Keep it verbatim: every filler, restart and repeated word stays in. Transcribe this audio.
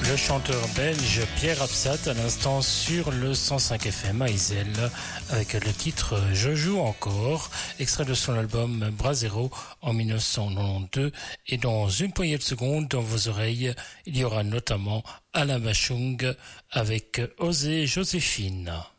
Le chanteur belge Pierre Absat à l'instant sur le cent cinq F M à Isel avec le titre Je joue encore, extrait de son album Brasero en mille neuf cent quatre-vingt-douze. Et dans une poignée de secondes dans vos oreilles, il y aura notamment Alain Bachung avec Osée Joséphine.